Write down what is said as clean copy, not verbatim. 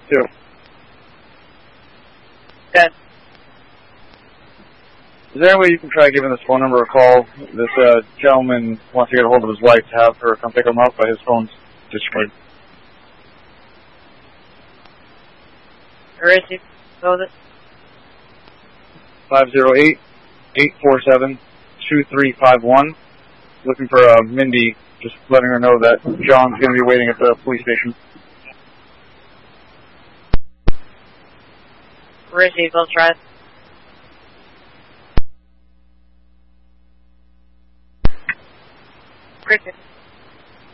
2. Good. Is there any way you can try giving this phone number a call? This gentleman wants to get a hold of his wife to have her come pick him up, but his phone's destroyed. Where is he? What was it? 508-847-2351. Looking for Mindy, just letting her know that John's going to be waiting at the police station. Where is he? Let's try it.